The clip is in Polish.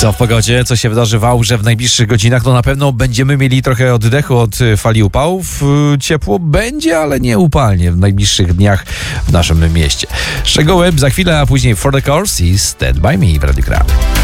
Co w pogodzie, co się wydarzy w Aurze w najbliższych godzinach? No na pewno będziemy mieli trochę oddechu od fali upałów. Ciepło będzie, ale nie upalnie w najbliższych dniach w naszym mieście. Szczegóły za chwilę, a później For the Course i Stand By Me w Radio Krab.